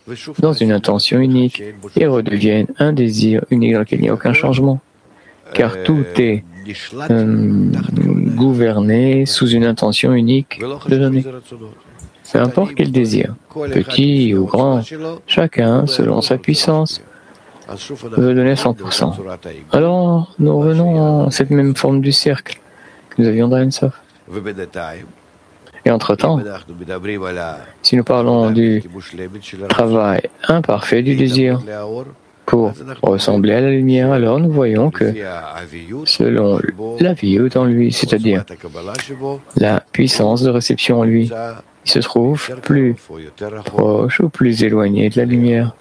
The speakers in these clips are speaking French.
dans une intention unique et redeviennent un désir unique dans lequel il n'y a aucun changement. Car tout est gouverné sous une intention unique de donner. Peu importe quel désir, petit ou grand, chacun, selon sa puissance, veut donner 100%. Alors, nous revenons à cette même forme du cercle que nous avions dans Ein-Sof. Et entre-temps, si nous parlons du travail imparfait du désir pour ressembler à la lumière, alors nous voyons que selon la vie en lui, c'est-à-dire la puissance de réception en lui, il se trouve plus proche ou plus éloigné de la lumière.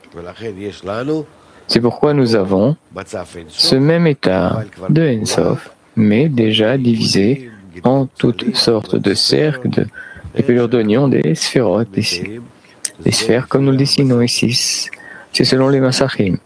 C'est pourquoi nous avons ce même état de Ein-Sof, mais déjà divisé en toutes sortes de cercles, de pelures d'oignons, des sphérotes ici. Les sphères comme nous le dessinons ici, c'est selon les Masachim.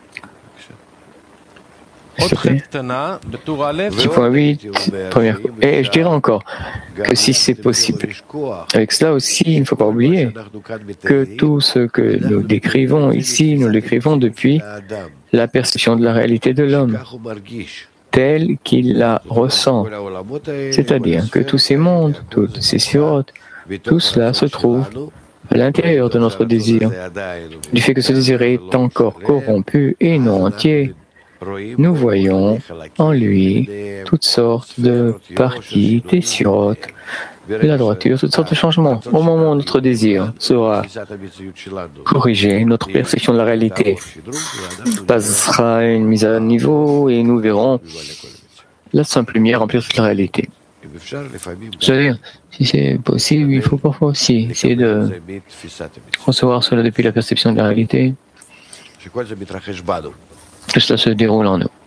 Petit point 8, première. Et je dirais encore que si c'est possible, avec cela aussi, il ne faut pas oublier que tout ce que nous décrivons ici, nous l'écrivons depuis la perception de la réalité de l'homme, telle qu'il la ressent. C'est-à-dire que tous ces mondes, toutes ces sphérotes, tout cela se trouve à l'intérieur de notre désir. Du fait que ce désir est encore corrompu et non entier, nous voyons en lui toutes sortes de parties, des sirotes, de la droiture, toutes sortes de changements. Au moment où notre désir sera corrigé, notre perception de la réalité passera une mise à niveau et nous verrons la simple lumière remplir toute la réalité. C'est-à-dire, si c'est possible, il faut parfois aussi essayer de recevoir cela depuis la perception de la réalité. Tout cela se déroule en nous.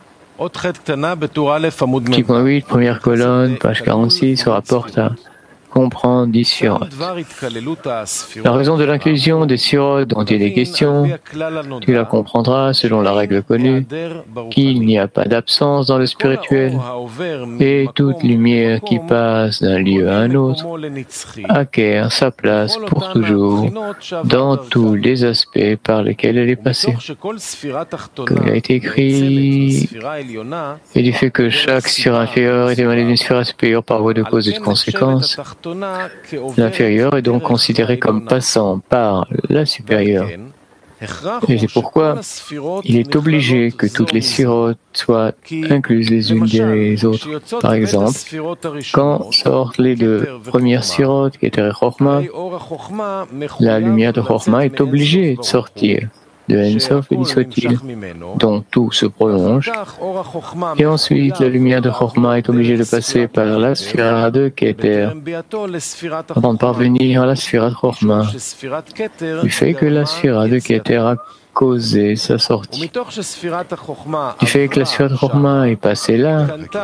Petit point 8, première colonne, page 46, se rapporte à comprendre 10 sirotes. La raison de l'inclusion des sirotes dont il est question, tu la comprendras selon la règle connue, qu'il n'y a pas d'absence dans le spirituel, et toute lumière qui passe d'un lieu à un autre acquiert sa place pour toujours dans tous les aspects par lesquels elle est passée. Comme il a été écrit, et du fait que chaque sphère inférieure est émanée d'une sphère supérieure par voie de cause et de conséquence, l'inférieur est donc considéré comme passant par la supérieure. Et c'est pourquoi il est obligé que toutes les sphérotes soient incluses les unes des autres. Par exemple, quand sortent les deux premières sphérotes, Keter et Chochma, la lumière de Chochma est obligée de sortir de Ein-Sof et soit-il, dont tout se prolonge. Et ensuite, la lumière de Chochma est obligée de passer par la sphère de Keter avant de parvenir à la sphère de Chochma, du fait que la sphère de Keter a causé sa sortie. Du fait que la sphère de Chochma est passée là,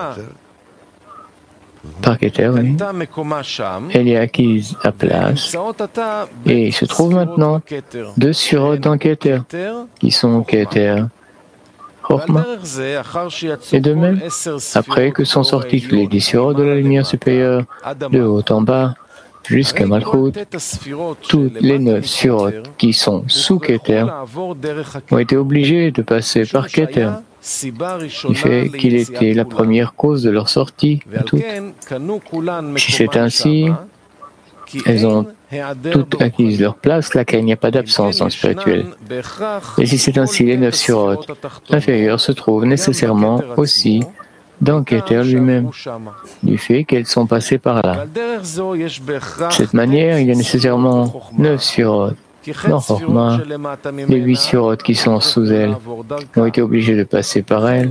par Keter, oui. Elle y a acquise la place et il se trouve maintenant deux sphérotes dans Keter qui sont Keter, Chochma. Et de même, après que sont sortis tous les 10 sphérotes de la lumière supérieure, de haut en bas, jusqu'à Malchut, toutes les 9 sphérotes qui sont sous Keter ont été obligées de passer par Keter, du fait qu'il était la première cause de leur sortie à toutes. Si c'est ainsi, elles ont toutes acquis leur place, laquelle il n'y a pas d'absence dans le spirituel. Et si c'est ainsi, les 9 surotes inférieures se trouvent nécessairement aussi dans Keter lui-même, du fait qu'elles sont passées par là. De cette manière, il y a nécessairement 9 surotes dans Chochma. Les 8 surotes qui sont sous elles ont été obligées de passer par elles,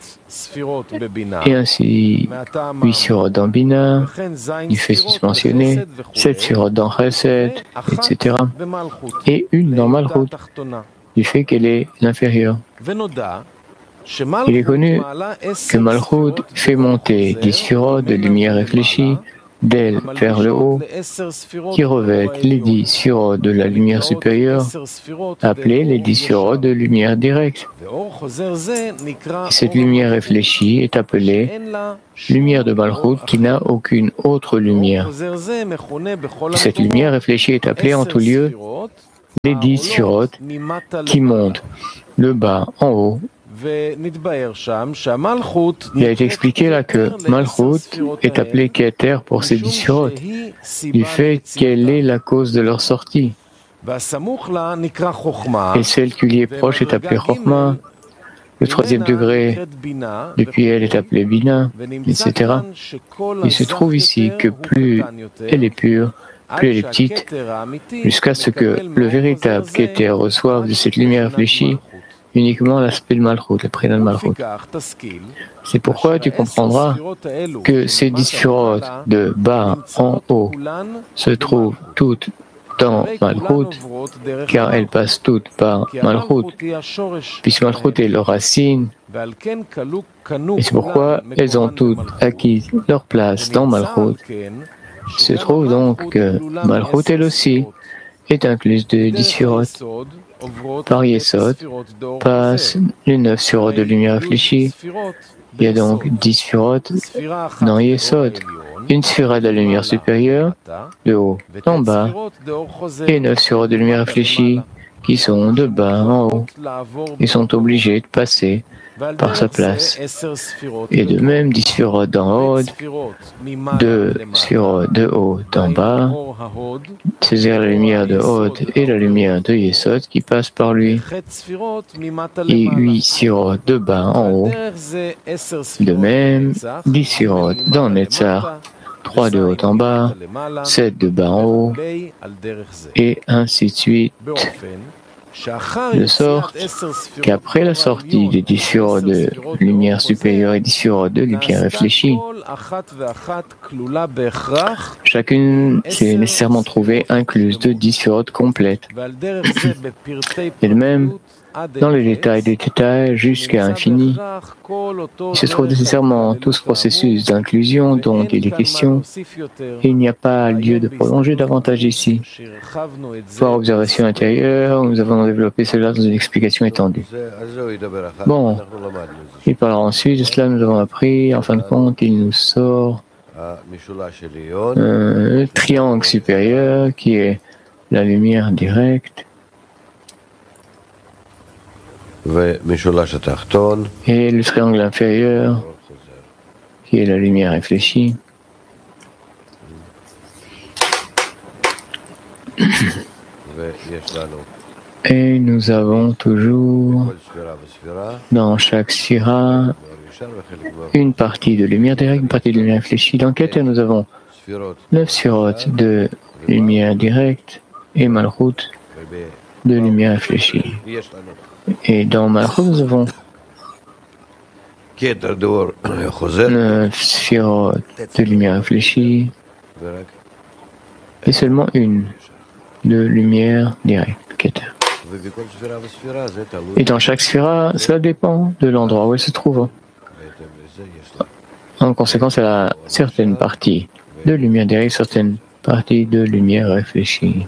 et ainsi 8 surotes dans Bina, du fait suspensionné, 7 surotes dans Chesed, etc. Et une dans Malchut, du fait qu'elle est l'inférieure. Il est connu que Malchut fait monter 10 surotes de lumière réfléchie d'elle vers le haut, qui revêtent les 10 surotes de la lumière supérieure, appelées les 10 surotes de lumière directe. Cette lumière réfléchie est appelée lumière de Malchut qui n'a aucune autre lumière. Cette lumière réfléchie est appelée en tout lieu les 10 Sphirot qui montent de bas en haut. Il a été expliqué là que Malchut est appelé Keter pour ces 10 Sphirot, du fait qu'elle est la cause de leur sortie. Et celle qui lui est proche est appelée Chokhmah. Le troisième degré, depuis elle est appelée Bina, etc. Il se trouve ici que plus elle est pure, plus elle est petite, jusqu'à ce que le véritable Keter reçoive de cette lumière réfléchie uniquement l'aspect de Malchut, le prénom de Malchut. C'est pourquoi tu comprendras que ces 10 Sphirot de bas en haut se trouvent toutes dans Malchut, car elles passent toutes par Malchut, puisque Malchut est leur racine, et c'est pourquoi elles ont toutes acquis leur place dans Malchut. Il se trouve donc que Malchut, elle aussi, est incluse de 10 Sphirot. Par Yesod passent les 9 Sphirot de lumière réfléchie. Il y a donc 10 Sphirot dans Yesod. Une Sphira de la lumière supérieure, de haut en bas, et 9 Sphirot de lumière réfléchie qui sont de bas en haut. Ils sont obligés de passer par sa place. Et de même, 10 Sphirot d'en haut, 2 Sphirot de haut en bas, c'est-à-dire la lumière de haut et la lumière de Yesod qui passent par lui, et 8 Sphirot de bas en haut, de même, 10 Sphirot dans Netzar, 3 de haut en bas, 7 de bas en haut, et ainsi de suite. De sorte qu'après la sortie des 10 Sphirot de lumière supérieure et 10 Sphirot de lumière réfléchie, chacune s'est nécessairement trouvée incluse de 10 Sphirot complètes. Et de même, dans les détails des détails jusqu'à l'infini, il se trouve nécessairement tout ce processus d'inclusion dont il est question, et il n'y a pas lieu de prolonger davantage ici. Par observation intérieure, nous avons développé cela dans une explication étendue. Bon, il parlera ensuite de cela, nous avons appris, en fin de compte, il nous sort un triangle supérieur qui est la lumière directe, et le triangle inférieur, qui est la lumière réfléchie. Et nous avons toujours, dans chaque sphira, une partie de lumière directe, une partie de lumière réfléchie. Dans Keter, nous avons 9 Sphirot de lumière directe et Malchut de lumière réfléchie. Et dans Malchut, nous avons 9 Sphirot de lumière réfléchie et seulement une de lumière directe, Keter. Et dans chaque sphira, cela dépend de l'endroit où elle se trouve. En conséquence, elle a certaines parties de lumière directe, certaines parties de lumière réfléchie.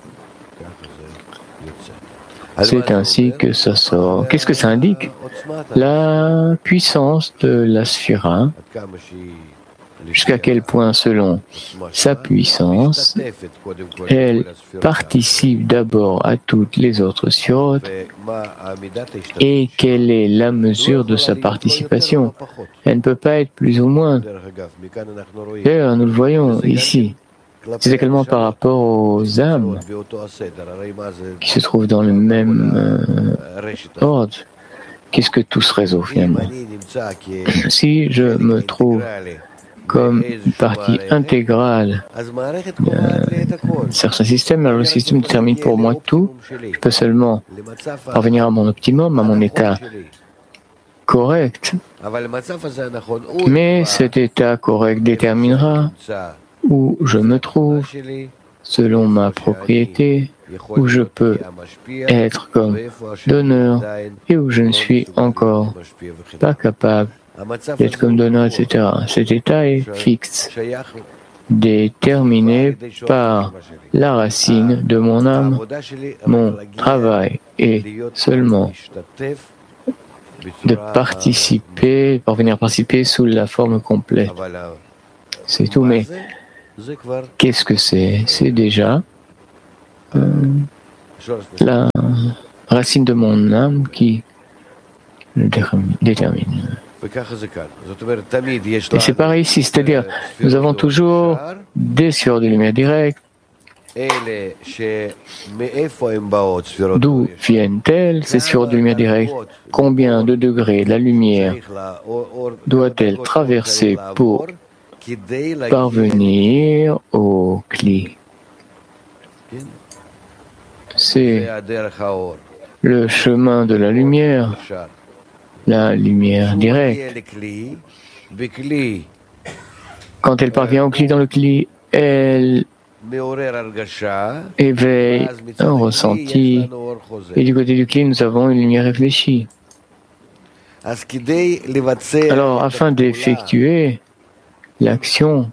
C'est ainsi que ça sort. Qu'est-ce que ça indique? La puissance de la sphira, jusqu'à quel point, selon sa puissance, elle participe d'abord à toutes les autres sphirot, et quelle est la mesure de sa participation? Elle ne peut pas être plus ou moins. D'ailleurs, nous le voyons ici. C'est également par rapport aux âmes qui se trouvent dans le même ordre. Qu'est-ce que tout ce réseau finalement? Si je me trouve comme une partie intégrale d'un certain système, alors le système détermine pour moi tout. Je peux seulement parvenir à mon optimum, à mon état correct. Mais cet état correct déterminera où je me trouve, selon ma propriété, où je peux être comme donneur et où je ne suis encore pas capable d'être comme donneur, etc. Cet état est fixe, déterminé par la racine de mon âme. Mon travail est seulement de participer, parvenir à participer sous la forme complète. C'est tout, mais qu'est-ce que c'est? C'est déjà la racine de mon âme qui le détermine. Et c'est pareil ici, c'est-à-dire, nous avons toujours des sphères de lumière directe. D'où viennent-elles ces sphères de lumière directe? Combien de degrés la lumière doit-elle traverser pour parvenir au Kli? C'est le chemin de la lumière directe. Quand elle parvient au Kli, dans le Kli, elle éveille un ressenti. Et du côté du Kli, nous avons une lumière réfléchie. Alors, afin d'effectuer l'action,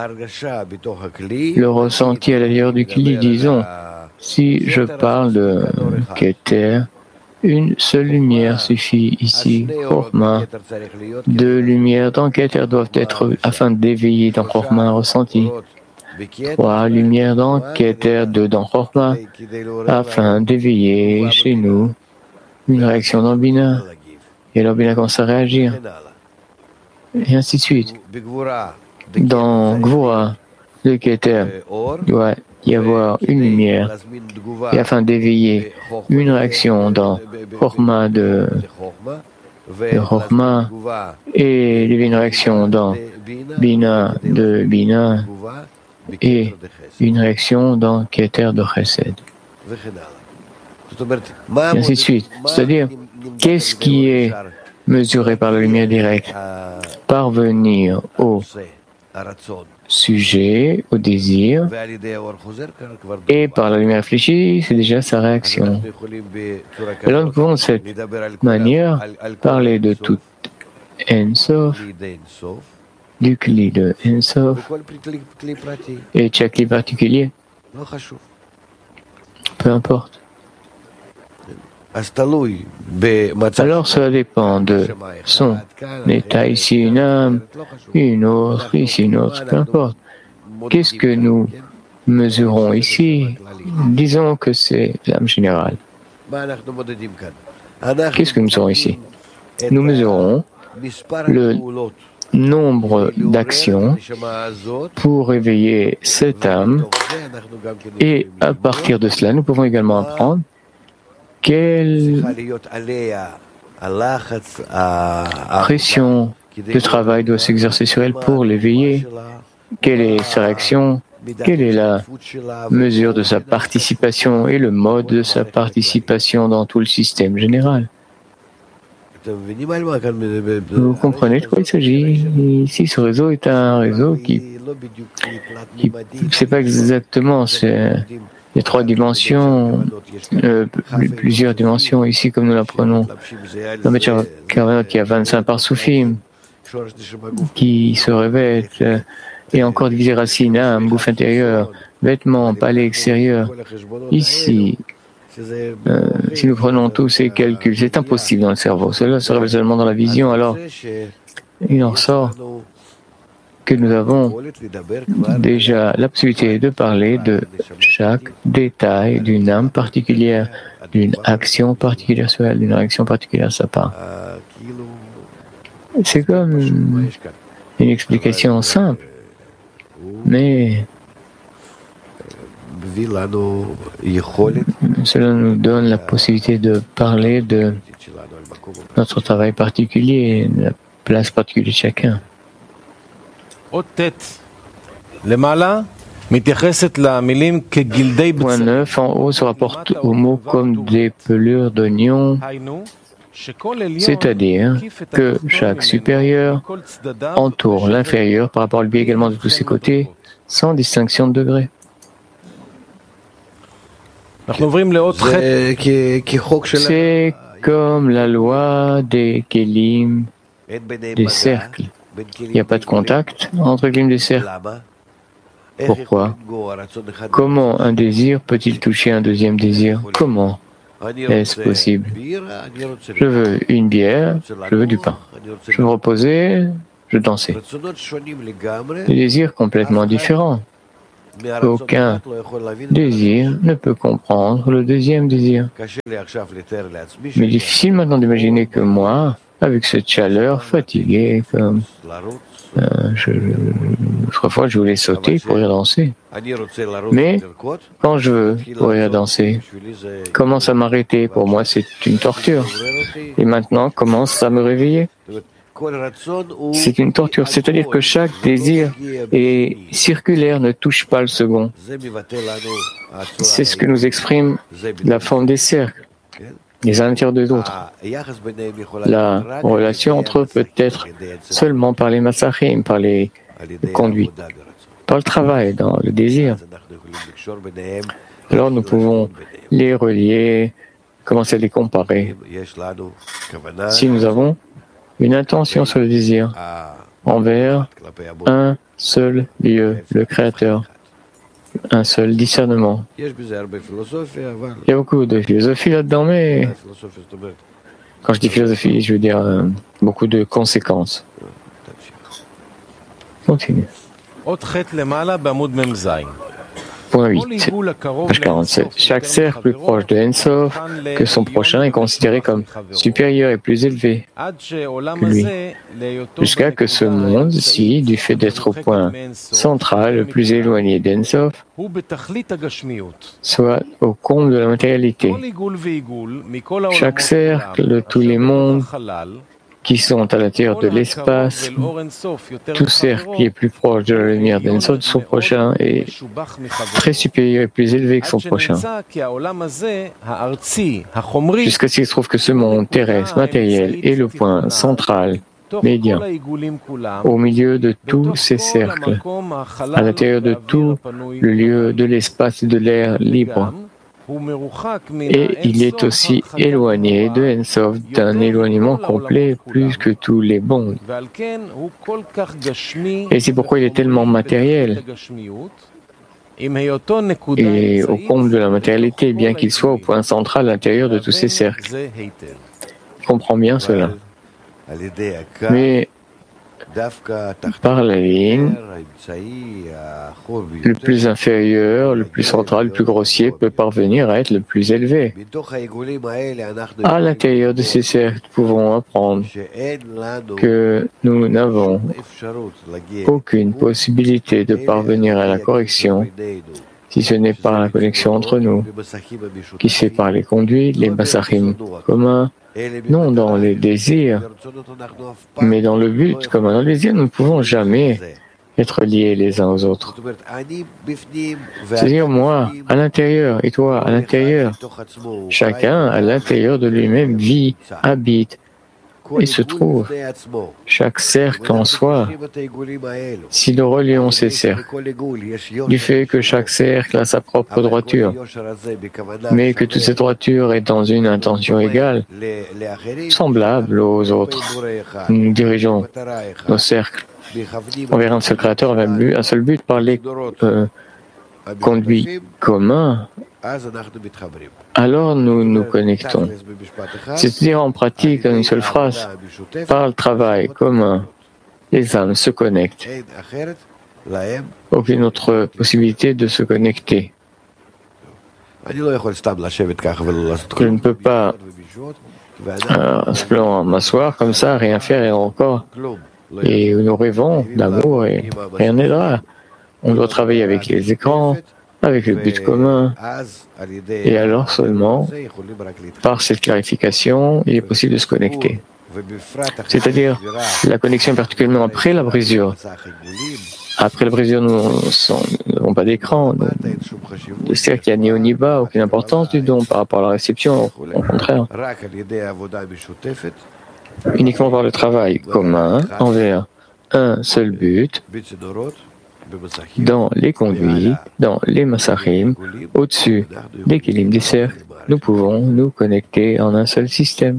le ressenti à l'intérieur du Kli, disons, si je parle de Keter, une seule lumière suffit ici, Chorma. Deux lumières dans Keter doivent être afin d'éveiller dans Chorma un ressenti. Trois lumières dans Keter, deux dans Chorma, afin d'éveiller chez nous une réaction dans Bina. Et alors Bina commence à réagir. Et ainsi de suite. Dans Gvura, le Keter, il doit y avoir une lumière. Et afin d'éveiller une réaction dans Chorma de Chorma et une réaction dans Bina de Bina et une réaction dans Keter de Chesed. Et ainsi de suite. C'est-à-dire, qu'est-ce qui est mesuré par la lumière directe? Parvenir au sujet, au désir, et par la lumière réfléchie, c'est déjà sa réaction. Alors nous pouvons de cette manière parler de tout Ensof, du Kli de Ensof, et chaque Kli particulier, peu importe. Alors cela dépend de son état, ici une âme, une autre, ici une autre, peu importe. Qu'est-ce que nous mesurons ici? Disons que c'est l'âme générale. Qu'est-ce que nous mesurons ici? Nous mesurons le nombre d'actions pour éveiller cette âme et à partir de cela, nous pouvons également apprendre quelle pression de travail doit s'exercer sur elle pour l'éveiller, quelle est sa réaction, quelle est la mesure de sa participation et le mode de sa participation dans tout le système général. Vous comprenez de quoi il s'agit? Ici, ce réseau est un réseau qui c'est pas exactement, les trois dimensions, plusieurs dimensions ici, comme nous l'apprenons. Dans Mechar Kavanot, il y a 25 parsoufim qui se revêtent, et encore divisé racine, âme, bouffe intérieure, vêtements, palais extérieur. Ici, si nous prenons tous ces calculs, c'est impossible dans le cerveau. Cela se révèle seulement dans la vision. Alors, il en sort que nous avons déjà la possibilité de parler de chaque détail d'une âme particulière, d'une action particulière sur elle, d'une réaction particulière à sa part. C'est comme une explication simple, mais cela nous donne la possibilité de parler de notre travail particulier, de la place particulière de chacun. Point 9, en haut se rapporte aux mots comme des pelures d'oignons, c'est-à-dire que chaque supérieur entoure l'inférieur par rapport à lui également de tous ses côtés, sans distinction de degré. C'est comme la loi des kelim, des cercles. Il n'y a pas de contact entre kelim des cercles. Pourquoi? Comment un désir peut-il toucher un deuxième désir? Comment est-ce possible? Je veux une bière, je veux du pain. Je veux me reposer, je veux danser. Des désirs complètement différents. Aucun désir ne peut comprendre le deuxième désir. Mais difficile maintenant d'imaginer que moi, avec cette chaleur, fatigué, comme autrefois je voulais sauter, courir, danser. Mais quand je veux courir, danser, commence à m'arrêter. Pour moi, c'est une torture. Et maintenant, commence à me réveiller. C'est une torture. C'est-à-dire que chaque désir est circulaire, ne touche pas le second. C'est ce que nous exprime la forme des cercles, les uns à l'intérieur de l'autre. La relation entre eux peut être seulement par les massachim, par les conduits, par le travail, dans le désir. Alors nous pouvons les relier, commencer à les comparer. Si nous avons une intention sur le désir envers un seul lieu, le Créateur, un seul discernement. Il y a beaucoup de philosophie là-dedans, mais quand je dis philosophie, je veux dire beaucoup de conséquences. Continue. Point 8, page 47. Chaque cercle plus proche de Ensof que son prochain est considéré comme supérieur et plus élevé que lui, jusqu'à que ce monde-ci, du fait d'être au point central le plus éloigné d'Ensof, soit au comble de la matérialité. Chaque cercle de tous les mondes qui sont à l'intérieur de l'espace, tout cercle qui est plus proche de la lumière d'Ensof, son prochain est très supérieur et plus élevé que son prochain. Jusqu'à ce qu'il se trouve que ce monde terrestre matériel est le point central, médian, au milieu de tous ces cercles, à l'intérieur de tout le lieu de l'espace et de l'air libre. Et il est aussi éloigné de Ensof d'un éloignement complet plus que tous les mondes. Et c'est pourquoi il est tellement matériel. Et au comble de la matérialité, bien qu'il soit au point central à l'intérieur de tous ces cercles. Je comprends bien cela. Mais par la ligne, le plus inférieur, le plus central, le plus grossier peut parvenir à être le plus élevé. À l'intérieur de ces cercles, nous pouvons apprendre que nous n'avons aucune possibilité de parvenir à la correction si ce n'est par la connexion entre nous, qui se fait par les conduits, les massachim communs, non dans les désirs, mais dans le but commun. Dans le désir, nous ne pouvons jamais être liés les uns aux autres. C'est-à-dire moi, à l'intérieur, et toi, à l'intérieur. Chacun, à l'intérieur de lui-même, vit, habite et se trouve. Chaque cercle en soi, si nous relions ces cercles, du fait que chaque cercle a sa propre droiture, mais que toute cette droiture est dans une intention égale, semblable aux autres, nous dirigeons nos cercles envers un seul créateur, un seul but, par les conduits communs, alors nous nous connectons. C'est-à-dire en pratique, en une seule phrase, par le travail commun, les âmes se connectent. Aucune autre possibilité de se connecter. Je ne peux pas simplement m'asseoir comme ça, rien faire et encore. Et nous rêvons d'amour et rien n'aidera. On doit travailler avec les écrans, avec le but commun. Et alors seulement, par cette clarification, il est possible de se connecter. C'est-à-dire la connexion particulièrement après la brisure. Après la brisure, nous n'avons pas d'écran. C'est-à-dire qu'il n'y a ni haut ni bas, aucune importance du don par rapport à la réception, au contraire. Uniquement par le travail commun envers un seul but, dans les conduits, dans les massachim, au-dessus des kélim des cercles, nous pouvons nous connecter en un seul système.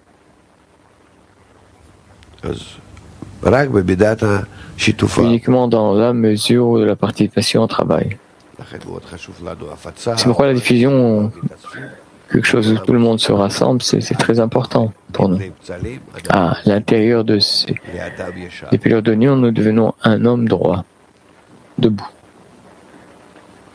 Uniquement dans la mesure de la participation au travail. C'est pourquoi la diffusion, quelque chose où tout le monde se rassemble, c'est très important pour nous. À l'intérieur de ces périodes d'union, nous devenons un homme droit, debout.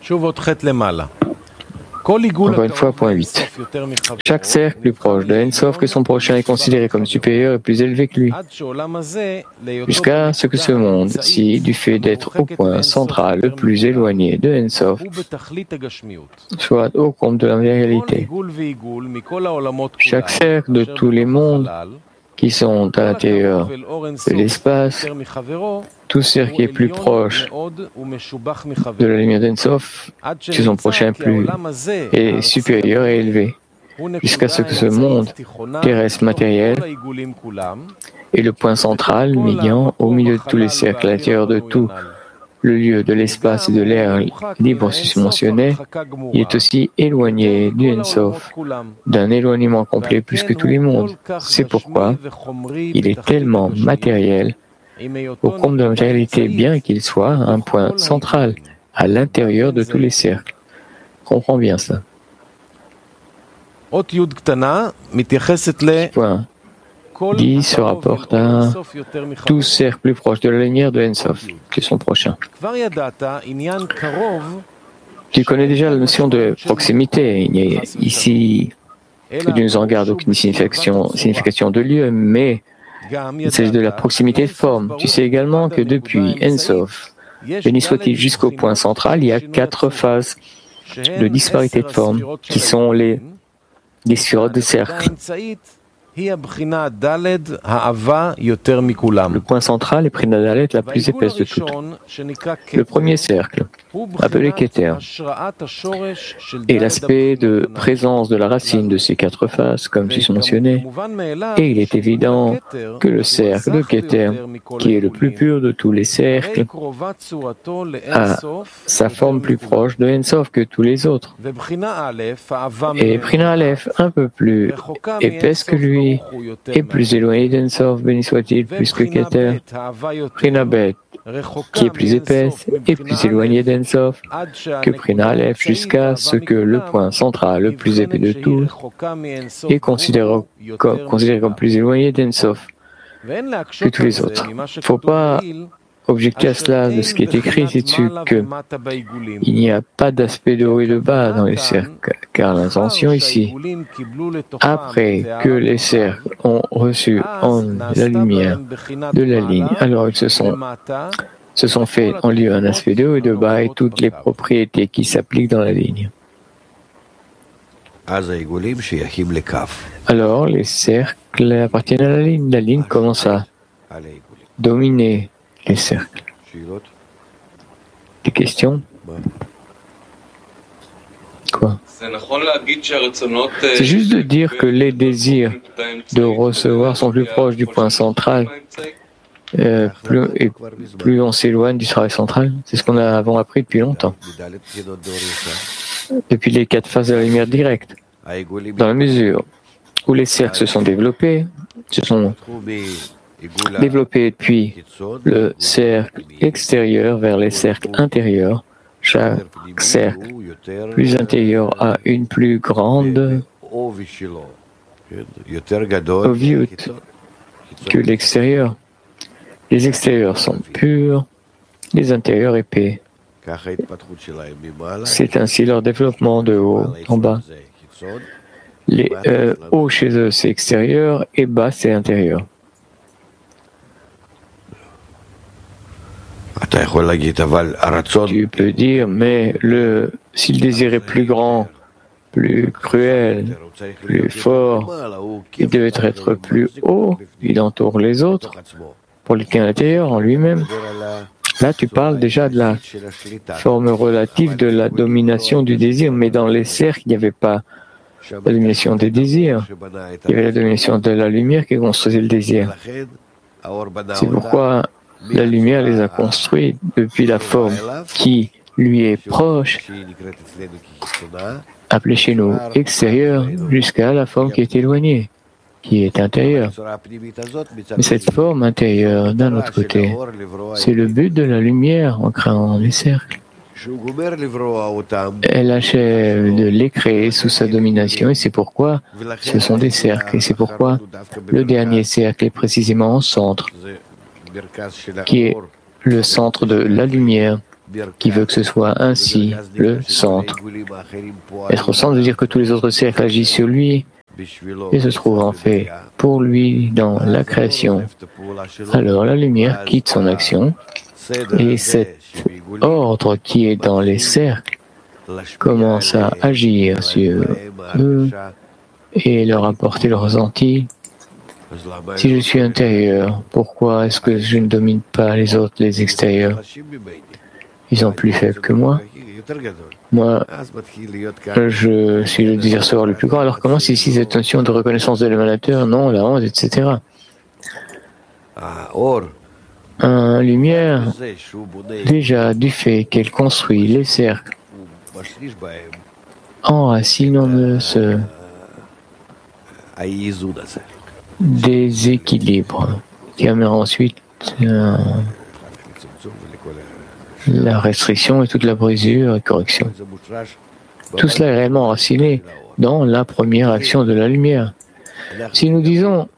Encore une fois, point 8. Chaque cercle plus proche de Ensof que son prochain est considéré comme supérieur et plus élevé que lui, jusqu'à ce que ce monde-ci, du fait d'être au point central le plus éloigné de Ensof, soit au comble de la réalité. Chaque cercle de tous les mondes qui sont à l'intérieur de l'espace, tout cercle qui est plus proche de la lumière d'Ensof, que son prochain plus est supérieur et élevé, jusqu'à ce que ce monde terrestre matériel est le point central, médian, au milieu de tous les cercles, à l'intérieur de tout le lieu de l'espace et de l'air libre susmentionné, il est aussi éloigné du Ensof, d'un éloignement complet plus que tous les mondes. C'est pourquoi il est tellement matériel, au comble de la matérialité, bien qu'il soit un point central, à l'intérieur de tous les cercles. Comprends bien ça. Point 10 se rapporte à tout cercle plus proche de la lumière de Ensof que son prochain. Tu connais déjà la notion de proximité. Il n'y a ici que tu nous en gardes aucune signification de lieu, mais il s'agit de la proximité de forme. Tu sais également que depuis Ensof, béni soit-il jusqu'au point central, il y a 4 phases de disparité de forme qui sont les sphirotes de cercle. Le point central est Prina Dalet, la plus épaisse de toutes. Le premier cercle, appelé Keter, est l'aspect de présence de la racine de ces 4 faces, comme tu mentionné, et il est évident que le cercle de Keter, qui est le plus pur de tous les cercles, a sa forme plus proche de Ensof que tous les autres. Et Prina Aleph, un peu plus épaisse que lui, et plus éloigné d'Ensof, béni soit-il, plus que Keter. Prina Bet, qui est plus épaisse et plus éloignée d'Ensof que Prina Aleph, jusqu'à ce que le point central, le plus épais de tous, est considéré comme plus éloigné d'Ensof que tous les autres. Il ne faut pas objecter à cela de ce qui est écrit ici-dessus, qu'il n'y a pas d'aspect de haut et de bas dans les cercles, car l'intention ici, après que les cercles ont reçu en la lumière de la ligne, alors ils se sont fait en lieu un aspect de haut et de bas et toutes les propriétés qui s'appliquent dans la ligne. Alors les cercles appartiennent à la ligne. La ligne commence à dominer les cercles. Des questions? Quoi? C'est juste de dire que les désirs de recevoir sont plus proches du point central. Plus on s'éloigne du travail central. C'est ce qu'on a avant appris depuis longtemps. Depuis les 4 phases de la lumière directe. Dans la mesure où les cercles se sont développés depuis le cercle extérieur vers les cercles intérieurs. Chaque cercle plus intérieur a une plus grande oviyut que l'extérieur. Les extérieurs sont purs, les intérieurs épais. C'est ainsi leur développement de haut en bas. Les hauts chez eux, c'est extérieur et bas, c'est intérieur. Tu peux dire, mais si le désir est plus grand, plus cruel, plus fort, il devait être plus haut, il entoure les autres, pour le cas intérieur en lui-même. Là, tu parles déjà de la forme relative de la domination du désir, mais dans les cercles, il n'y avait pas la domination des désirs, il y avait la domination de la lumière qui construisait le désir. C'est pourquoi la lumière les a construits depuis la forme qui lui est proche, appelée chez nous extérieure, jusqu'à la forme qui est éloignée, qui est intérieure. Mais cette forme intérieure, d'un autre côté, c'est le but de la lumière en créant les cercles. Elle achève de les créer sous sa domination et c'est pourquoi ce sont des cercles. Et c'est pourquoi le dernier cercle est précisément au centre, qui est le centre de la lumière, qui veut que ce soit ainsi le centre. Être au centre veut dire que tous les autres cercles agissent sur lui et se trouvent en fait pour lui dans la création. Alors la lumière quitte son action et cet ordre qui est dans les cercles commence à agir sur eux et leur apporter le ressenti. Si je suis intérieur, pourquoi est-ce que je ne domine pas les autres, les extérieurs? Ils sont plus faibles que moi. Moi, je suis le désir recevoir le plus grand. Alors commence ici cette notion de reconnaissance de l'émanateur, non, la honte, etc. Lumière, déjà du fait qu'elle construit les cercles, enracinons ce déséquilibre qui amènera ensuite la restriction et toute la brisure et correction. Tout cela est réellement enraciné dans la première action de la lumière. Si nous disons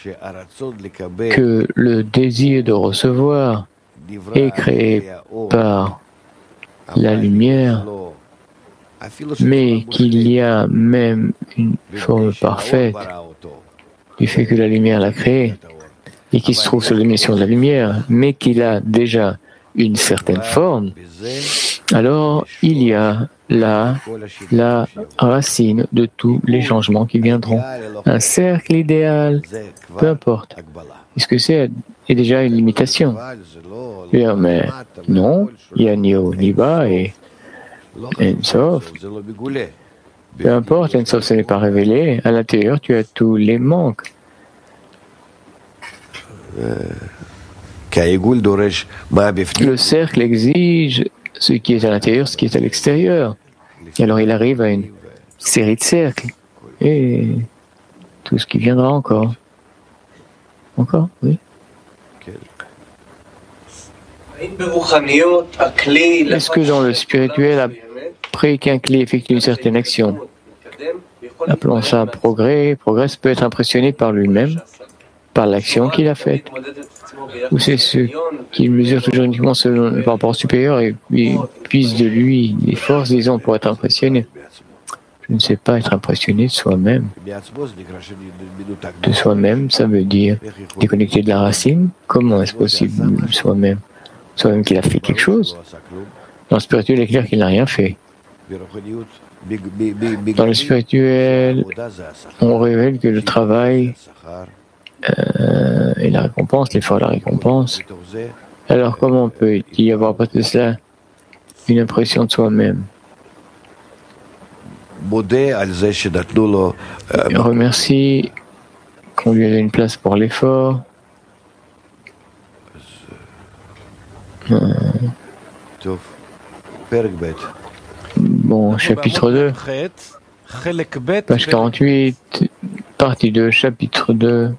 que le désir de recevoir est créé par la lumière, mais qu'il y a même une forme parfaite du fait que la lumière l'a créé et qui se trouve sur l'émission de la lumière, mais qu'il a déjà une certaine forme, alors il y a là la racine de tous les changements qui viendront. Un cercle idéal, peu importe. Est-ce que c'est déjà une limitation? Mais non, il y a ni haut ni bas et Ensof. Peu importe, Ensof, ce n'est pas révélé. À l'intérieur, tu as tous les manques. Le cercle exige ce qui est à l'intérieur, ce qui est à l'extérieur. Et alors il arrive à une série de cercles. Et tout ce qui viendra encore. Encore, oui. Est-ce que dans le spirituel, après qu'un clé effectue une certaine action, appelons ça progrès, progrès peut être impressionné par lui-même, par l'action qu'il a faite, ou c'est ce qu'il mesure toujours uniquement par rapport au supérieur et puise de lui des forces, disons, pour être impressionné? Je ne sais pas, être impressionné de soi-même. De soi-même, ça veut dire déconnecter de la racine. Comment est-ce possible soi-même? Soi-même qu'il a fait quelque chose. Dans le spirituel, il est clair qu'il n'a rien fait. Dans le spirituel, on révèle que le travail et la récompense, l'effort et la récompense. Alors comment peut-il y avoir pas de cela une impression de soi-même? Remercie qu'on lui ait donné une place pour l'effort. Bon, chapitre 2, page 48, partie 2, chapitre 2.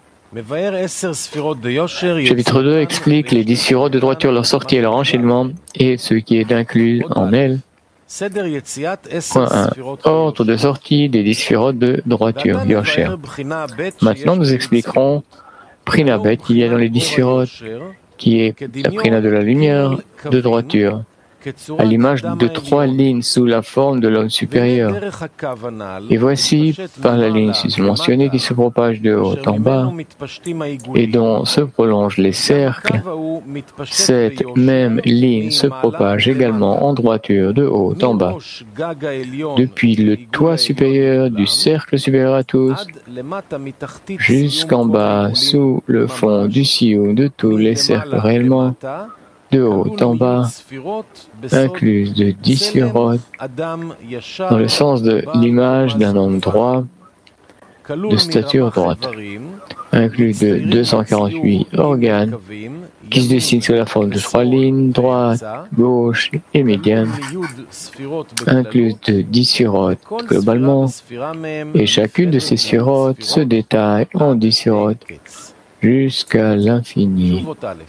Chapitre 2 explique les 10 sphirotes de droiture, leur sortie et leur enchaînement, et ce qui est inclus en elles. Point 1. Ordre de sortie des 10 sphirotes de droiture, Yosher. Maintenant, nous expliquerons Prinabet qu'il y a dans les 10 sphirotes, qui est la prina de la lumière de droiture, à l'image de 3 lignes sous la forme de l'homme supérieur. Et voici, par la ligne susmentionnée qui se propage de haut en bas et dont se prolongent les cercles, cette même ligne se propage également en droiture de haut en bas, depuis le toit supérieur du cercle supérieur à tous, jusqu'en bas sous le fond du sioux de tous les cercles réellement, de haut en bas, incluse de 10 sphirotes, dans le sens de l'image d'un homme droit, de stature droite, inclus de 248 organes, qui se dessinent sous la forme de 3 lignes, droite, gauche et médiane, inclus de 10 sphirotes globalement, et chacune de ces sphirotes se détaille en 10 sphirotes jusqu'à l'infini.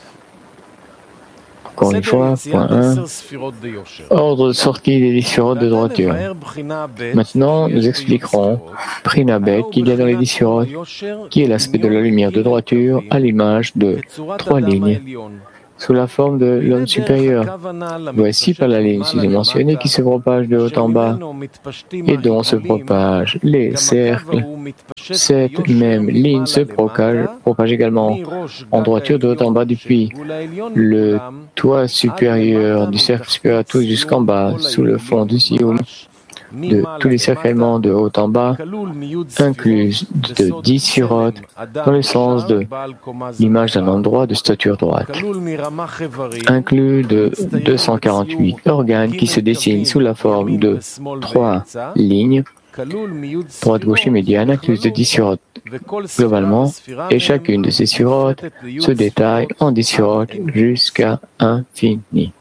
Encore une fois, point 1, ordre de sortie des 10 sphirotes de droiture. Maintenant, nous expliquerons Prinabet qu'il y a dans les 10 sphirotes, qui est l'aspect de la lumière de droiture à l'image de 3 lignes sous la forme de l'homme supérieur. Voici par la ligne ci-mentionnée qui se propage de haut en bas et dont se propagent les cercles. Cette même ligne se propage également en droiture de haut en bas du puits. Le toit supérieur du cercle supérieur tout jusqu'en bas, sous le fond du sioum, de tous les cercles allemands de haut en bas, inclus de 10 sphirotes dans le sens de l'image d'un homme droit de stature droite, inclus de 248 organes qui se dessinent sous la forme de 3 lignes, droite, gauche et médiane, inclus de 10 sphirotes globalement, et chacune de ces sphirotes se détaille en 10 sphirotes jusqu'à infini.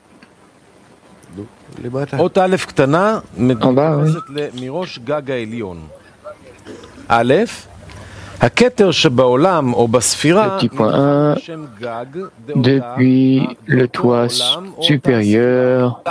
En bas, oui. Le petit point 1, depuis le toit supérieur,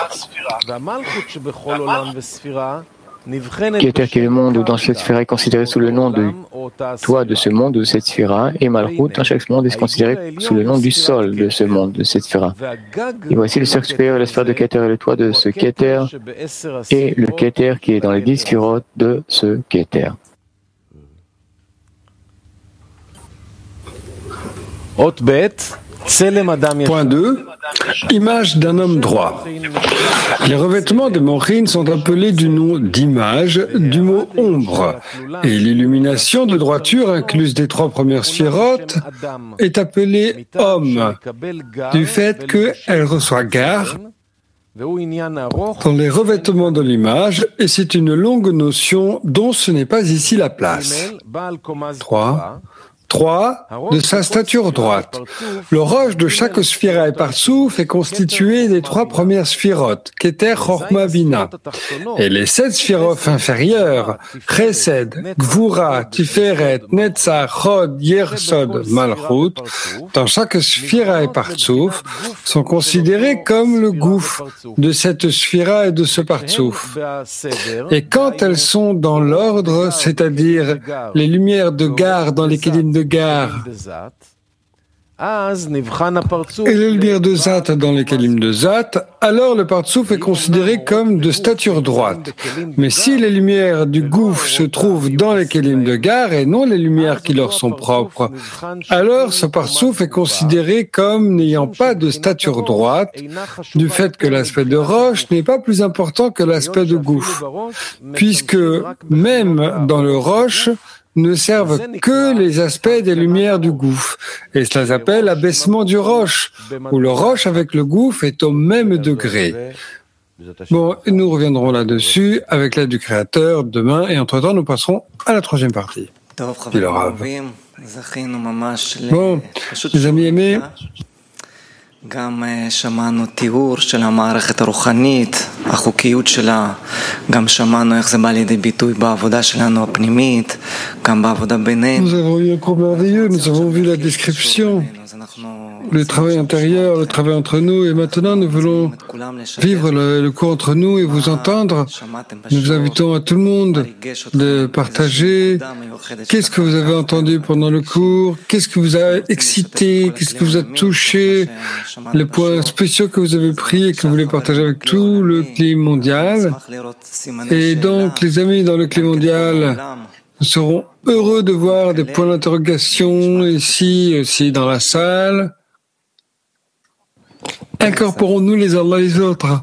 Keter qui est le monde où dans cette sphère est considéré sous le nom du toit de ce monde ou de cette sphère, et Malchut dans chaque monde est considéré sous le nom du sol de ce monde, de cette sphère. Et voici le cercle supérieur et la sphère de Keter et le toit de ce Keter, et le Keter qui est dans les 10 sphirotes de ce Keter. Point 2. Image d'un homme droit. Les revêtements de Morin sont appelés du nom d'image du mot ombre, et l'illumination de droiture incluse des 3 premières sphirotes est appelée homme, du fait qu'elle reçoit gare dans les revêtements de l'image, et c'est une longue notion dont ce n'est pas ici la place. 3. De sa stature droite. Le roche de chaque sphira et partsouf est constitué des 3 premières sphirotes, Keter, Chorma, Bina. Et les 7 sphirotes inférieures, Chesed, Gvura, Tiferet, Netzach, Chod, Yersod, Malchut, dans chaque sphira et partsouf, sont considérées comme le gouffre de cette sphira et de ce partsouf. Et quand elles sont dans l'ordre, c'est-à-dire les lumières de gare dans les kelim de gare et les lumières de Zat dans les kelim de Zat, alors le partsouf est considéré comme de stature droite. Mais si les lumières du gouffre se trouvent dans les kelim de gare et non les lumières qui leur sont propres, alors ce partsouf est considéré comme n'ayant pas de stature droite, du fait que l'aspect de roche n'est pas plus important que l'aspect de gouffre, puisque même dans le roche, ne servent que les aspects des lumières du gouffre. Et cela s'appelle abaissement du roche, où le roche avec le gouffre est au même degré. Bon, nous reviendrons là-dessus avec l'aide du Créateur demain, et entre-temps, nous passerons à la 3e partie. Dit le Rav. Bon, les amis aimés, גם שמענו תיאור של המערכת הרוחנית, החוקיות שלה, גם שמענו איך זה בא לידי ביטוי בעבודה שלנו הפנימית, גם בעבודה בינינו. Nous avons eu un cours merveilleux, nous avons vu la description, le travail intérieur, le travail entre nous, et maintenant nous voulons vivre le cours entre nous et vous entendre. Nous vous invitons à tout le monde de partager qu'est-ce que vous avez entendu pendant le cours, qu'est-ce que vous a excité, qu'est-ce que vous a touché, les points spéciaux que vous avez pris et que vous voulez partager avec tout le climat mondial. Et donc, les amis dans le climat mondial, nous serons heureux de voir des points d'interrogation ici, aussi dans la salle. Incorporons-nous les uns les autres.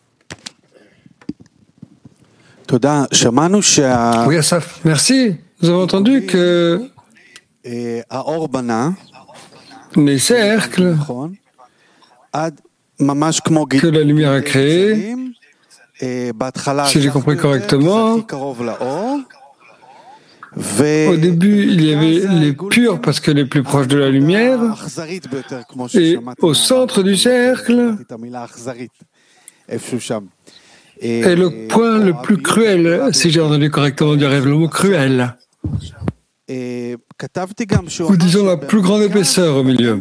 Oui, Asaf, merci. Nous avons entendu que les cercles que la lumière a créés, si j'ai compris correctement, au début, il y avait les purs parce que les plus proches de la lumière, et au centre du cercle est le point le plus cruel, si j'ai entendu correctement du rêve, le mot cruel. Ou disons la plus grande épaisseur au milieu.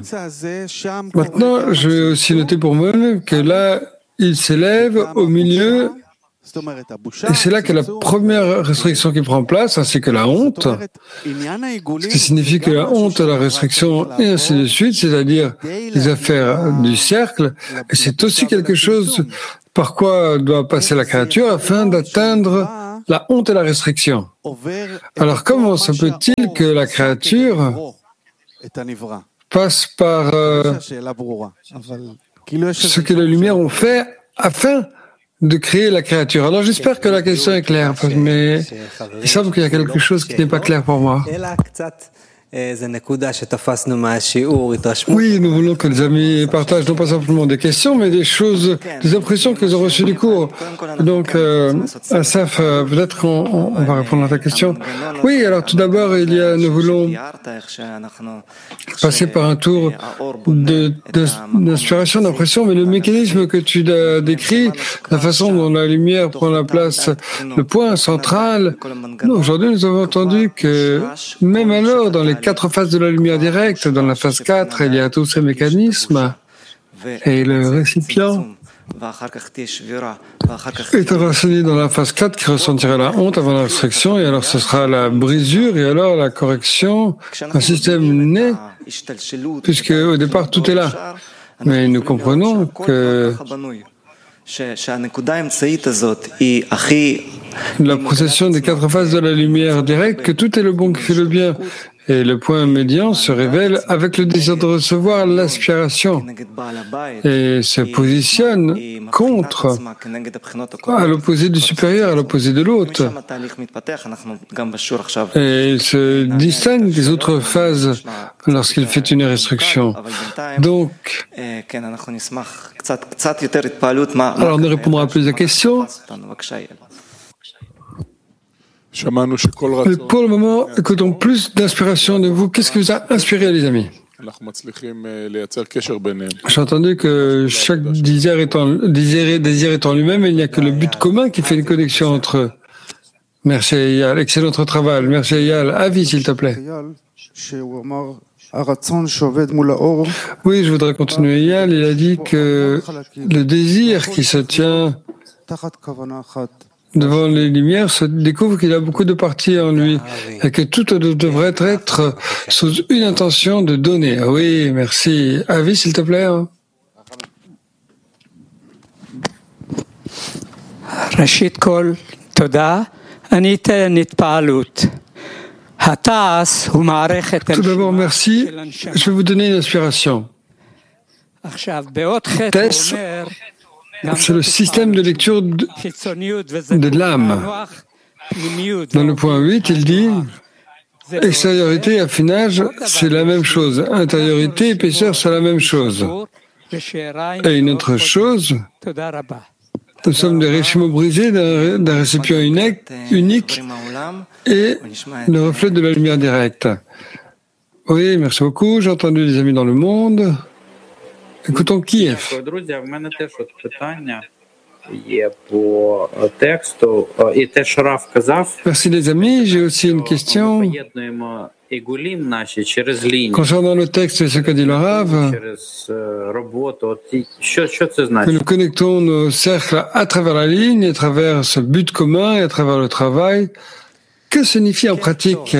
Maintenant, je vais aussi noter pour moi-même que là, il s'élève au milieu Et c'est là que la première restriction qui prend place, ainsi que la honte, ce qui signifie que la honte, la restriction, et ainsi de suite, c'est-à-dire les affaires du cercle, et c'est aussi quelque chose par quoi doit passer la créature afin d'atteindre la honte et la restriction. Alors comment se peut-il que la créature passe par ce que les Lumières ont fait afin de créer la créature? Alors j'espère que la question est claire, mais il semble qu'il y a quelque chose qui n'est pas clair pour moi. Oui, nous voulons que les amis partagent non pas simplement des questions, mais des choses, des impressions qu'ils ont reçues du cours. Donc, Asaf, peut-être qu'on va répondre à ta question. Oui, alors tout d'abord, nous voulons passer par un tour d'inspiration, d'impression, mais le mécanisme que tu as décrit, la façon dont la lumière prend la place, le point central, aujourd'hui nous avons entendu que même alors, dans les 4 phases de la lumière directe, dans la phase 4, il y a tous ces mécanismes, et le récipient est enraciné dans la phase 4 qui ressentira la honte avant la restriction, et alors ce sera la brisure, et alors la correction, un système naît, puisque au départ tout est là. Mais nous comprenons que la procession des 4 phases de la lumière directe, que tout est le bon qui fait le bien, et le point médian se révèle avec le désir de recevoir l'aspiration et se positionne contre, à l'opposé du supérieur, à l'opposé de l'autre. Et il se distingue des autres phases lorsqu'il fait une restriction. Donc, alors on répondra à plus de questions. Et pour le moment, écoutons plus d'inspiration de vous. Qu'est-ce qui vous a inspiré, les amis? J'ai entendu que chaque désir étant lui-même, il n'y a que le but commun qui fait une connexion entre eux. Merci Eyal, excellent travail. Merci Eyal. Avis, s'il te plaît. Oui, je voudrais continuer. Eyal, il a dit que le désir qui se tient devant les lumières se découvre qu'il a beaucoup de parties en lui et que tout devrait être sous une intention de donner. Oui, merci. Avis, s'il te plaît. Rashid Kol, Toda, Anita Nitpalut. Tout d'abord, merci. Je vais vous donner une inspiration. Tess, c'est le système de lecture de l'âme. Dans le point 8, il dit extériorité et affinage, c'est la même chose. Intériorité et épaisseur, c'est la même chose. Et une autre chose, nous sommes des récimaux brisés d'un récipient unique et le reflet de la lumière directe. Oui, merci beaucoup. J'ai entendu des amis dans le monde. Écoutons Kiev. Merci les amis. J'ai aussi une question concernant le texte et ce qu'a dit le Rav. Que nous connectons nos cercles à travers la ligne, à travers ce but commun et à travers le travail. Que signifie en pratique?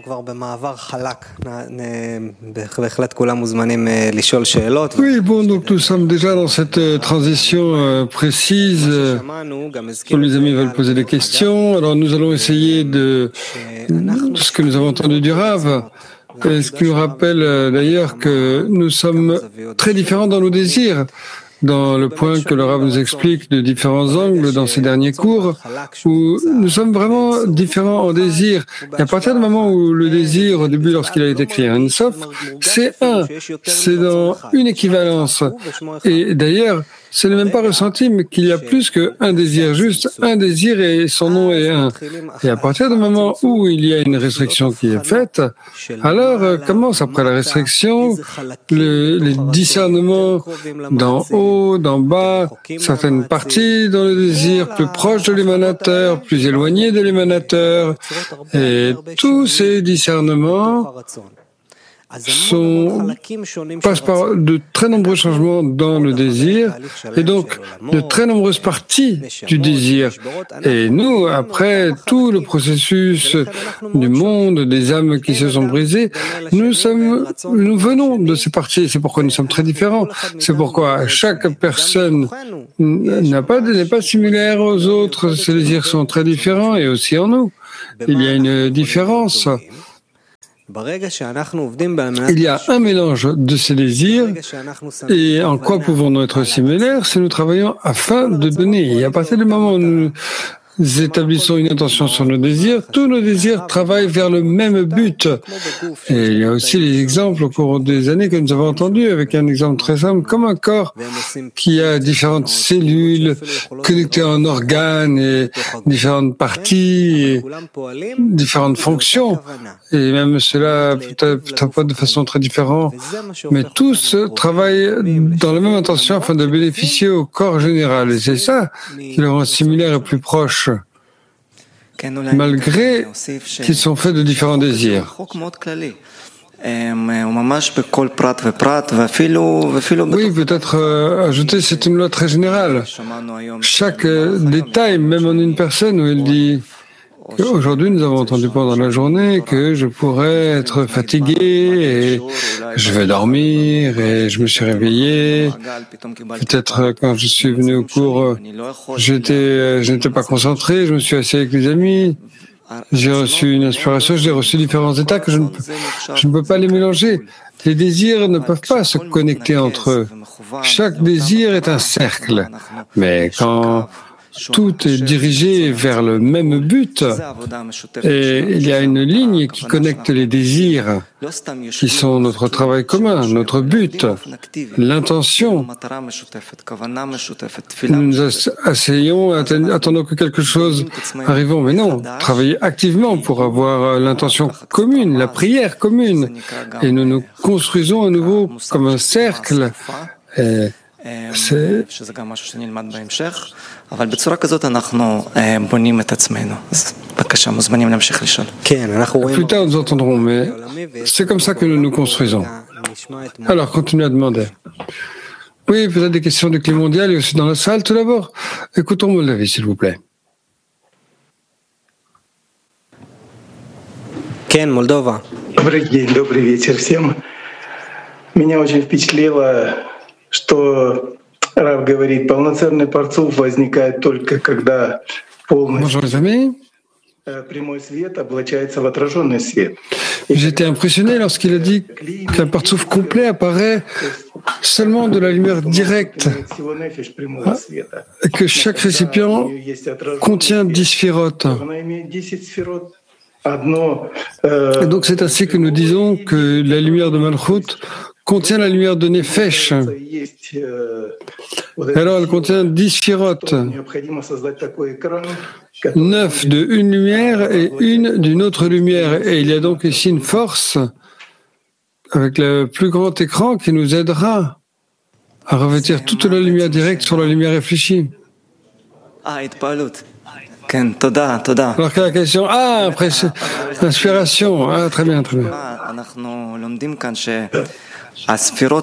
Oui, bon, donc nous sommes déjà dans cette transition précise où les amis veulent poser des questions. Alors nous allons essayer de ce que nous avons entendu du Rav, ce qui nous rappelle d'ailleurs que nous sommes très différents dans nos désirs. Dans le point que le Rav nous explique de différents angles dans ces derniers cours, où nous sommes vraiment différents en désir. Et à partir du moment où le désir, au début, lorsqu'il a été créé un Sof, c'est dans une équivalence. Et d'ailleurs, ce n'est même pas ressenti, mais qu'il y a plus qu'un désir, juste un désir et son nom est un. Et à partir du moment où il y a une restriction qui est faite, alors commence après la restriction, les discernements d'en haut, d'en bas, certaines parties dans le désir, plus proche de l'émanateur, plus éloigné de l'émanateur, et tous ces discernements passe par de très nombreux changements dans le désir et donc de très nombreuses parties du désir. Et nous, après tout le processus du monde, des âmes qui se sont brisées, nous venons de ces parties. C'est pourquoi nous sommes très différents. C'est pourquoi chaque personne n'est pas similaire aux autres. Ces désirs sont très différents et aussi en nous. Il y a une différence. Il y a un mélange de ces désirs et en quoi pouvons-nous être similaires si nous travaillons afin de donner. Et à partir du moment où nous établissons une intention sur nos désirs, tous nos désirs travaillent vers le même but. Et il y a aussi les exemples au cours des années que nous avons entendus, avec un exemple très simple, comme un corps qui a différentes cellules connectées en organes et différentes parties et différentes fonctions. Et même cela peut-être pas de façon très différente, mais tous travaillent dans la même intention afin de bénéficier au corps général. Et c'est ça qui le rend similaire et plus proche, malgré qu'ils sont faits de différents désirs. Oui, peut-être ajouter, c'est une loi très générale. Chaque détail, même en une personne où il dit qu'aujourd'hui nous avons entendu pendant la journée que je pourrais être fatigué et je vais dormir et je me suis réveillé. Peut-être quand je suis venu au cours, je n'étais pas concentré, je me suis assis avec les amis. J'ai reçu une inspiration, j'ai reçu différents états que je ne peux pas les mélanger. Les désirs ne peuvent pas se connecter entre eux. Chaque désir est un cercle. Mais quand tout est dirigé vers le même but et il y a une ligne qui connecte les désirs qui sont notre travail commun, notre but, l'intention. Nous nous asseyons, attendons que quelque chose arrive, mais non, travailler activement pour avoir l'intention commune, la prière commune, et nous nous construisons à nouveau comme un cercle. C'est plus tard nous entendrons, mais c'est comme ça que nous nous construisons. Alors, continuez à demander. Oui, peut-être des questions du climat mondial et aussi dans la salle. Tout d'abord, écoutons Moldavi, s'il vous plaît. Ken, Moldova. Добрый день, добрый вечер всем. Меня очень впечатлило, что Рав говорит, полноценный парцуф возникает только когда полностью прямой свет облачается в отраженный свет. J'étais impressionné lorsqu'il a dit qu'un parcours complet apparaît seulement de la lumière directe, que chaque récipient contient 10 sphirotes. Et donc c'est ainsi que nous disons que la lumière de Malchut contient la lumière de Nefesh. Alors elle contient 10 sphirotes, 9 de une lumière et une d'une autre lumière. Et il y a donc ici une force avec le plus grand écran qui nous aidera à revêtir toute la lumière directe sur la lumière réfléchie. Alors quelle est la question? Après inspiration. Très bien, très bien. Oui,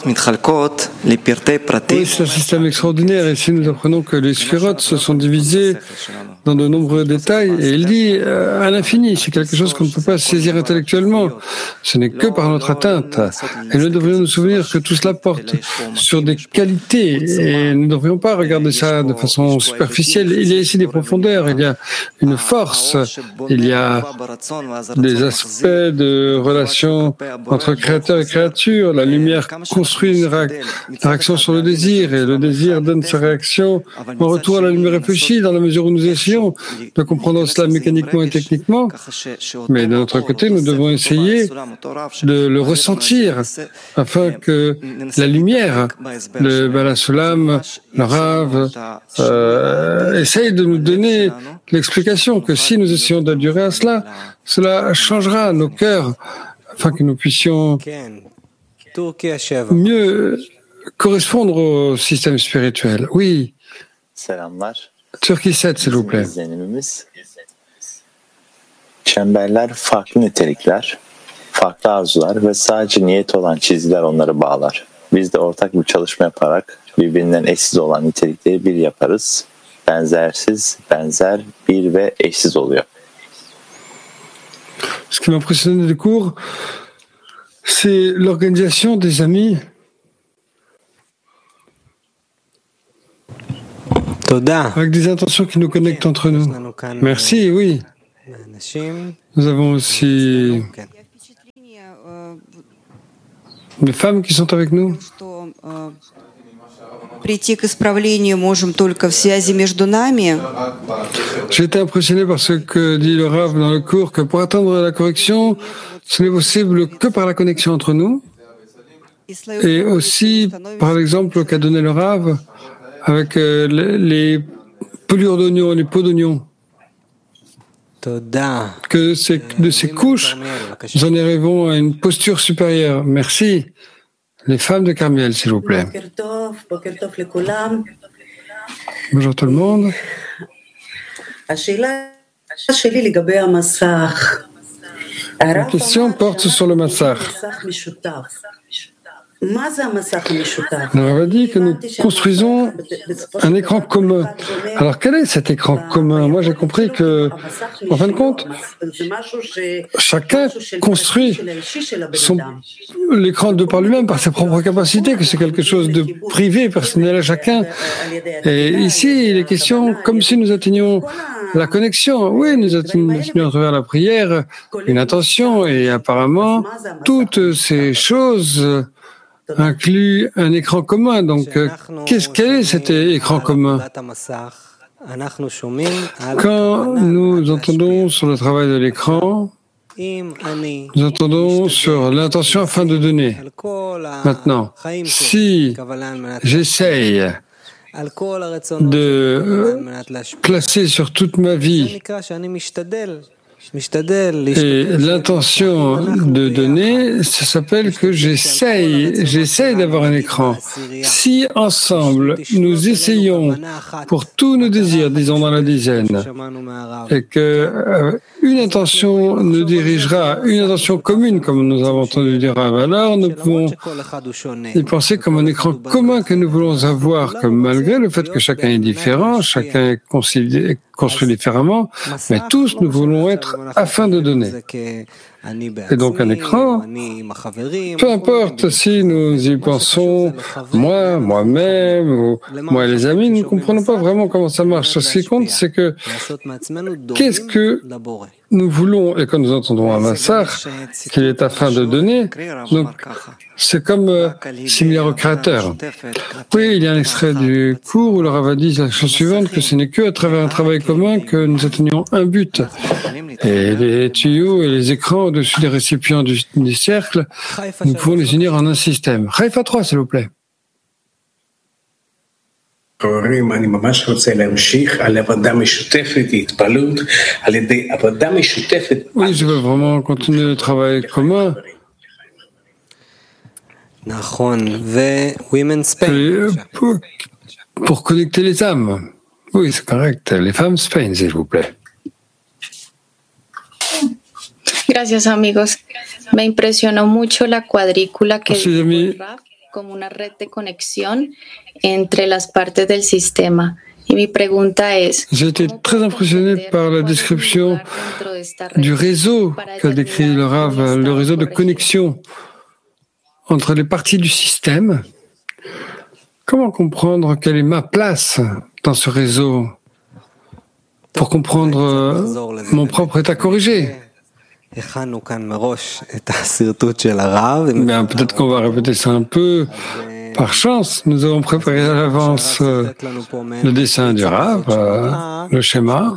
c'est un système extraordinaire. Ici, nous apprenons que les sphirotes se sont divisées dans de nombreux détails. Et il dit à l'infini, c'est quelque chose qu'on ne peut pas saisir intellectuellement. Ce n'est que par notre atteinte. Et nous devrions nous souvenir que tout cela porte sur des qualités. Et nous ne devrions pas regarder ça de façon superficielle. Il y a ici des profondeurs, il y a une force, il y a des aspects de relation entre créateur et créature. La lumière construit une réaction sur le désir et le désir donne sa réaction en retour à la lumière réfléchie dans la mesure où nous essayons de comprendre cela mécaniquement et techniquement. Mais de notre côté, nous devons essayer de le ressentir afin que la lumière, le Bala Sulam, le Rav, essaye de nous donner l'explication que si nous essayons d'adhérer à cela, cela changera nos cœurs afin que nous puissions mieux correspondre au système spirituel. Oui. Turquie 7, s'il vous plaît. farklı arzular ve sadece niyet olan çizgiler onları bağlar. Biz de ortak bir çalışma yaparak birbirinden eşsiz olan nitelikleri bir yaparız. Benzersiz, benzer, bir ve eşsiz oluyor. Ce qui m'a impressionné des cours, c'est l'organisation des amis. Avec des intentions qui nous connectent entre nous. Merci, oui. Nous avons aussi des femmes qui sont avec nous. Прийти к исправлению можем только в связи между нами. J'ai été impressionné par ce que dit le Rav dans le cours, que pour atteindre la correction, ce n'est possible que par la connexion entre nous. Et aussi par l'exemple qu'a donné le Rav avec les pelures d'oignons, les peaux d'oignons. Que de ces couches, nous en arrivons à une posture supérieure. Merci. Les femmes de Carmiel, s'il vous plaît. Bonjour tout le monde. Ma question porte sur le massach. On avait dit que nous construisons un écran commun. Alors quel est cet écran commun? Moi j'ai compris que, en fin de compte, chacun construit l'écran de par lui-même, par ses propres capacités, que c'est quelque chose de privé, personnel à chacun. Et ici, il est question comme si nous atteignions la connexion. Oui, nous atteignons à travers la prière une intention, et apparemment, toutes ces choses inclut un écran commun. Donc, quel est cet écran commun? Quand nous entendons sur le travail de l'écran, nous entendons sur l'intention afin de donner. Maintenant, si j'essaye de placer sur toute ma vie et l'intention de donner, ça s'appelle que j'essaye d'avoir un écran. Si ensemble, nous essayons pour tous nos désirs, disons dans la dizaine, et que une intention nous dirigera, une intention commune, comme nous avons entendu dire, alors nous pouvons y penser comme un écran commun que nous voulons avoir, que malgré le fait que chacun est différent, chacun est construit différemment, mais tous nous voulons être afin de donner. Et donc un écran, peu importe si nous y pensons, moi-même, ou moi et les amis, nous ne comprenons pas vraiment comment ça marche. Ce qui compte, c'est que qu'est-ce que nous voulons, et quand nous entendons un massage, qu'il est afin de donner, donc c'est comme similaire au Créateur. Oui, il y a un extrait du cours où le Rav a dit la chose suivante, que ce n'est qu'à travers un travail commun que nous atteignons un but. Et les tuyaux et les écrans au-dessus des récipients du cercle, nous pouvons les unir en un système. Haïfa 3, s'il vous plaît. Oui, je veux vraiment continuer le travail commun. Pour connecter les âmes. Oui, c'est correct. Les femmes Spain, s'il vous plaît. Gracias, amigos. Me impresionó mucho la cuadrícula que dijo como una red de conexión entre las partes del sistema. Y mi pregunta es, j'ai été très impressionné par la description du réseau qu'a décrit le Rav, le réseau de connexion entre les parties du système. Comment comprendre quelle est ma place dans ce réseau pour comprendre mon propre état corrigé? Peut-être qu'on va répéter ça un peu. Par chance, nous avons préparé à l'avance le dessin du Rav, le schéma.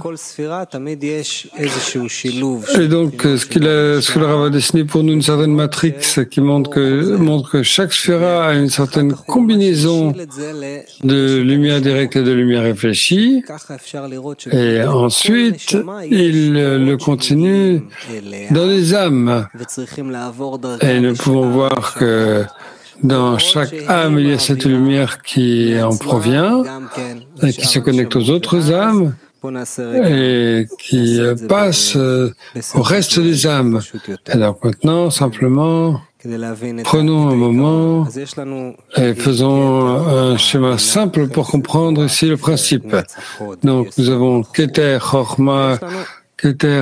Et donc, ce que le Rav a dessiné pour nous, une certaine matrix qui montre que chaque sphéra a une certaine combinaison de lumière directe et de lumière réfléchie. Et ensuite, il le continue dans les âmes. Et nous pouvons voir que dans chaque âme, il y a cette lumière qui en provient et qui se connecte aux autres âmes. et qui passe au reste des âmes. Et donc maintenant, simplement, prenons un moment et faisons un schéma simple pour comprendre ici le principe. Donc nous avons Keter, Chochma, Keter,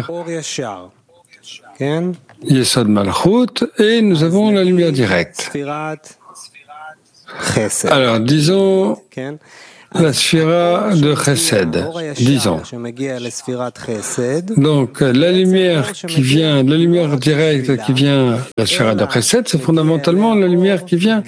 Yesod Malchut, et nous avons la lumière directe. Alors, disons la sphira de Chesed, disons. Donc, la lumière qui vient, la lumière directe qui vient de la sphira de Chesed, c'est fondamentalement la lumière qui vient.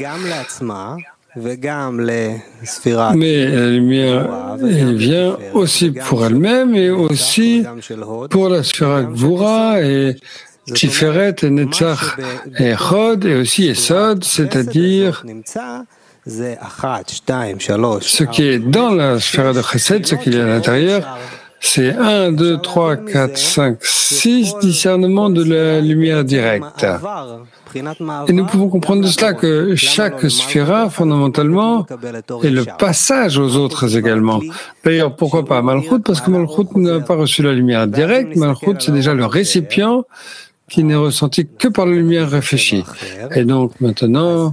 Mais la lumière vient aussi pour elle-même et aussi pour la sphira Gvura et Tiferet et Netzach et Chod et aussi Esod, c'est-à-dire ce qui est dans la sphère de Chesed, ce qu'il y a à l'intérieur, c'est 1, 2, 3, 4, 5, 6 discernements de la lumière directe. Et nous pouvons comprendre de cela que chaque sphira, fondamentalement, est le passage aux autres également. D'ailleurs, pourquoi pas Malchut? Parce que Malchut n'a pas reçu la lumière directe. Malchut, c'est déjà le récipient qui n'est ressenti que par la lumière réfléchie. Et donc maintenant,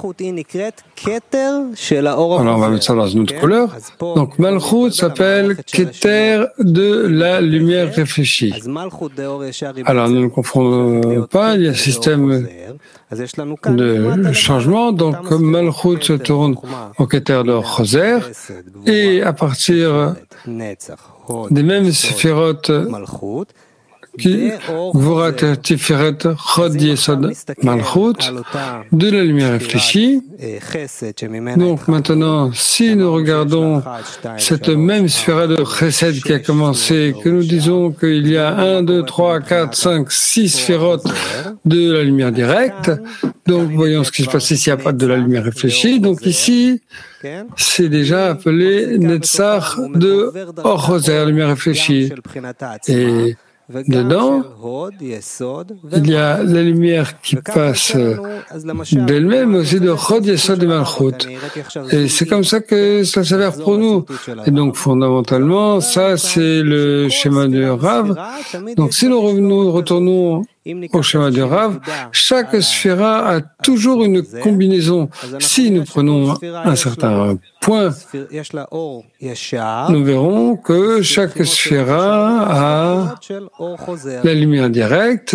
alors on va mettre ça dans une autre couleur. Donc Malchut s'appelle Keter de la lumière réfléchie. Alors ne nous confondons pas, il y a un système de changement. Donc Malchut se tourne au Keter de Choser et à partir des mêmes sphérotes qui Gvurat Tiferet Chod Yesod Malchut de la lumière réfléchie. Donc maintenant, si nous regardons cette même sphère de Chesed qui a commencé, que nous disons qu'il y a 1, 2, 3, 4, 5, 6 sphérotes de la lumière directe, donc voyons ce qui se passe ici, il n'y a pas de la lumière réfléchie. Donc ici, c'est déjà appelé Netzach de Or-Choser, la lumière réfléchie. Et dedans, il y a la lumière qui passe d'elle-même, aussi de Chod Yesod et Malchut. Et c'est comme ça que ça s'avère pour nous. Et donc, fondamentalement, ça, c'est le schéma du Rav. Donc, si nous retournons au schéma du Rav, chaque sphira a toujours une combinaison. Si nous prenons un certain point, nous verrons que chaque sphira a la lumière directe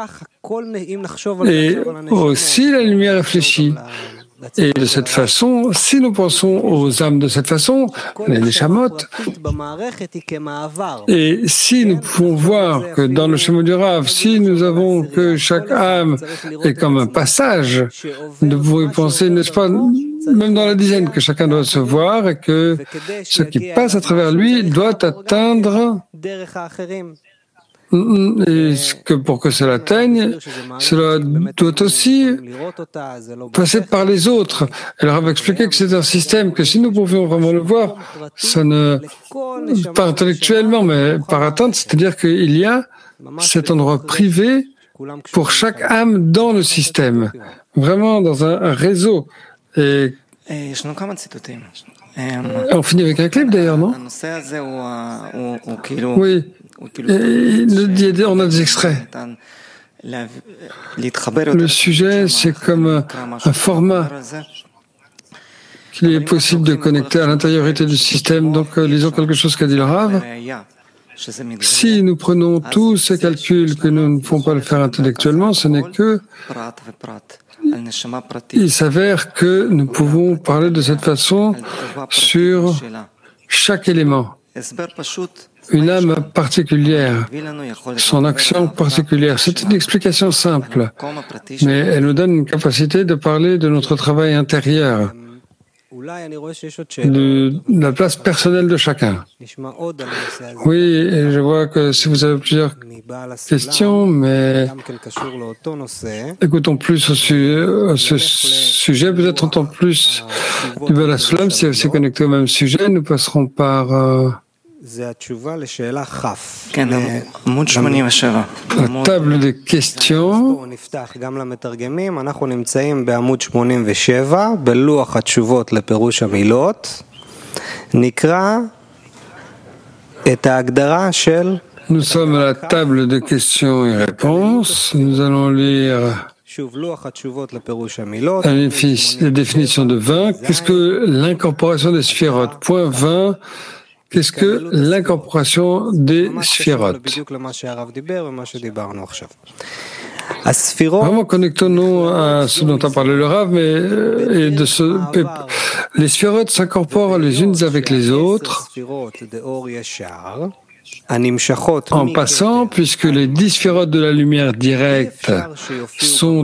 et aussi la lumière réfléchie. Et de cette façon, si nous pensons aux âmes de cette façon, les neshamot, et si nous pouvons voir que dans le schéma du Rav, si nous avons que chaque âme est comme un passage, nous pouvons penser, n'est-ce pas, même dans la dizaine, que chacun doit se voir et que ce qui passe à travers lui doit atteindre. Et que pour que cela atteigne, cela doit aussi passer par les autres. Elle va expliquer que c'est un système que si nous pouvions vraiment le voir, ça ne, pas intellectuellement, mais par atteinte, c'est-à-dire qu'il y a cet endroit privé pour chaque âme dans le système, vraiment dans un réseau. Et on finit avec un clip d'ailleurs, non? Oui. Et on a des extraits. Le sujet, c'est comme un format qu'il est possible de connecter à l'intériorité du système. Donc, lisons quelque chose qu'a dit le Rav. Si nous prenons tous ces calculs que nous ne pouvons pas le faire intellectuellement, ce n'est que... Il s'avère que nous pouvons parler de cette façon sur chaque élément. Une âme particulière, son action particulière. C'est une explication simple, mais elle nous donne une capacité de parler de notre travail intérieur, de la place personnelle de chacun. Oui, et je vois que si vous avez plusieurs questions, mais écoutons plus à ce sujet, peut-être entend plus du Baal HaSulam, si c'est connecté au même sujet, nous passerons par... La table de questions. Nous sommes à la table de questions et réponses. Nous allons lire la définition de 20. Qu'est-ce que l'incorporation des sphérotes? Point 20. Qu'est-ce que l'incorporation des sphérotes? Vraiment, connectons-nous à ce dont a parlé le Rav, les sphérotes s'incorporent les unes avec les autres en passant, puisque les 10 sphérotes de la lumière directe sont